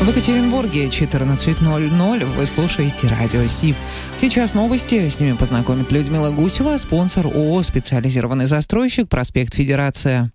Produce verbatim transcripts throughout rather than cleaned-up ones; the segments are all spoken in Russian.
В Екатеринбурге четырнадцать ноль ноль. Вы слушаете Радио СИП. Сейчас новости. С ними познакомит Людмила Гусева, спонсор ООО «Специализированный застройщик», проспект Федерация.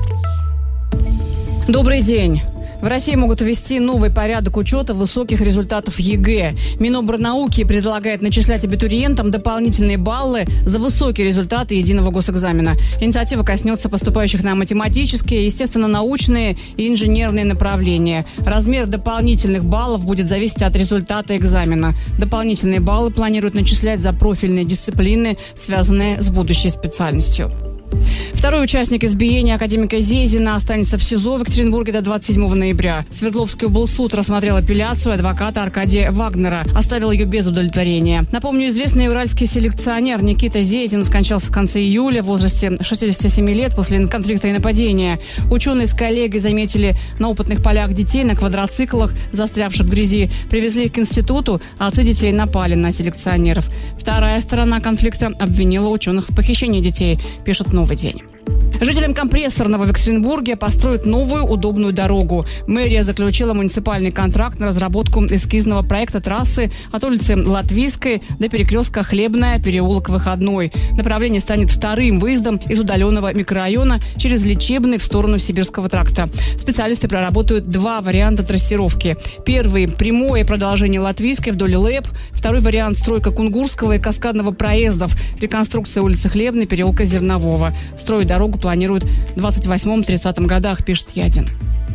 Добрый день. В России могут ввести новый порядок учета высоких результатов ЕГЭ. Минобрнауки предлагает начислять абитуриентам дополнительные баллы за высокие результаты единого госэкзамена. Инициатива коснется поступающих на математические, естественно-научные и инженерные направления. Размер дополнительных баллов будет зависеть от результата экзамена. Дополнительные баллы планируют начислять за профильные дисциплины, связанные с будущей специальностью. Второй участник избиения академика Зезина останется в СИЗО в Екатеринбурге до двадцать седьмого ноября. Свердловский облсуд рассмотрел апелляцию адвоката Аркадия Вагнера. Оставил ее без удовлетворения. Напомню, известный уральский селекционер Никита Зезин скончался в конце июля в возрасте шестидесяти семи лет после конфликта и нападения. Ученые с коллегой заметили на опытных полях детей на квадроциклах, застрявших в грязи. Привезли их к институту, а отцы детей напали на селекционеров. Вторая сторона конфликта обвинила ученых в похищении детей, пишет «Новый день». Жителям Компрессорного в Екатеринбурге построят новую удобную дорогу. Мэрия заключила муниципальный контракт на разработку эскизного проекта трассы от улицы Латвийской до перекрестка Хлебная, переулок Выходной. Направление станет вторым выездом из удаленного микрорайона через Лечебный в сторону Сибирского тракта. Специалисты проработают два варианта трассировки. Первый – прямое продолжение Латвийской вдоль ЛЭП. Второй вариант – стройка Кунгурского и Каскадного проездов. Реконструкция улицы Хлебной, переулка Зернового. Строить дорогу планируют в двадцать восьмом-тридцатом годах, пишет Ядин.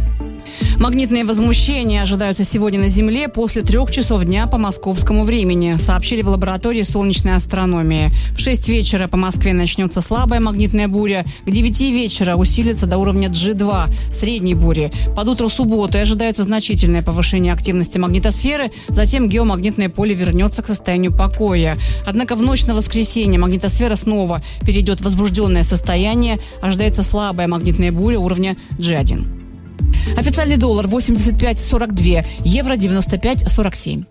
Магнитные возмущения ожидаются сегодня на Земле после трех часов дня по московскому времени, сообщили в лаборатории солнечной астрономии. В шесть вечера по Москве начнется слабая магнитная буря, к девяти вечера усилится до уровня джи два, средней бури. Под утро субботы ожидается значительное повышение активности магнитосферы, затем геомагнитное поле вернется к состоянию покоя. Однако в ночь на воскресенье магнитосфера снова перейдет в возбужденное состояние, ожидается слабая магнитная буря уровня джи один. Официальный доллар восемьдесят пять сорок два, евро девяносто пять сорок семь.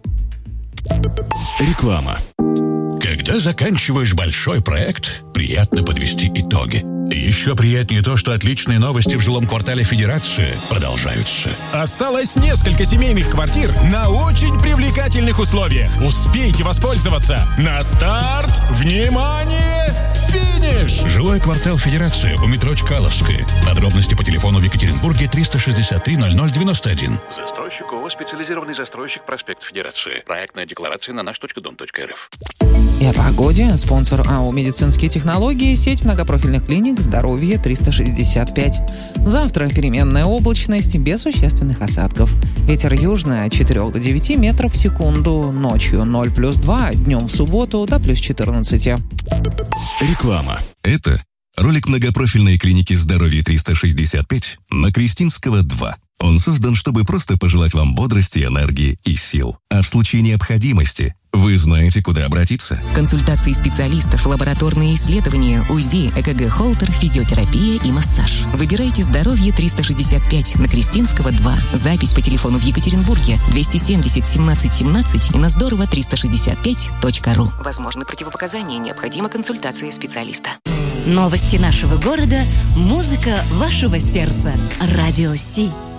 Реклама. Когда заканчиваешь большой проект, приятно подвести итоги. Еще приятнее то, что отличные новости в жилом квартале Федерации продолжаются. Осталось несколько семейных квартир на очень привлекательных условиях. Успейте воспользоваться. На старт! Внимание! Финиш! Жилой квартал Федерации у метро Чкаловская. Подробности по телефону в Екатеринбурге триста шестьдесят три ноль ноль девяносто один. Застройщик ООО «Специализированный застройщик», проспект Федерации. Проектная декларация на наш точка дом точка эр эф. И о погоде. Спонсор АО «Медицинские технологии», сеть многопрофильных клиник «Здоровье триста шестьдесят пять». Завтра переменная облачность без существенных осадков. Ветер южный от четырёх до девяти метров в секунду. Ночью ноль плюс два, днем в субботу до плюс четырнадцати. Реклама. Это ролик многопрофильной клиники «Здоровье триста шестьдесят пять» на Крестинского два. Он создан, чтобы просто пожелать вам бодрости, энергии и сил. А в случае необходимости вы знаете, куда обратиться. Консультации специалистов, лабораторные исследования, УЗИ, ЭКГ, холтер, физиотерапия и массаж. Выбирайте «Здоровье триста шестьдесят пять» на Крестинского два. Запись по телефону в Екатеринбурге двести семьдесят семнадцать семнадцать и на здорово триста шестьдесят пять точка ру. Возможны противопоказания, необходима консультация специалиста. Новости нашего города, музыка вашего сердца. Радио Си.